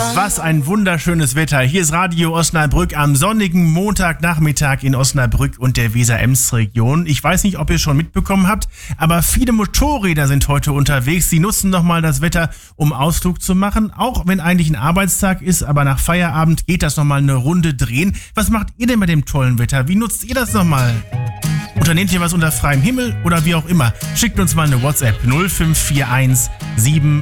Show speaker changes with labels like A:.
A: Was ein wunderschönes Wetter. Hier ist Radio Osnabrück am sonnigen Montagnachmittag in Osnabrück und der Weser-Ems-Region. Ich weiß nicht, ob ihr es schon mitbekommen habt, aber viele Motorräder sind heute unterwegs. Sie nutzen nochmal das Wetter, um Ausflug zu machen. Auch wenn eigentlich ein Arbeitstag ist, aber nach Feierabend geht das nochmal eine Runde drehen. Was macht ihr denn mit dem tollen Wetter? Wie nutzt ihr das nochmal? Unternehmt ihr was unter freiem Himmel oder wie auch immer? Schickt uns mal eine WhatsApp 0541 7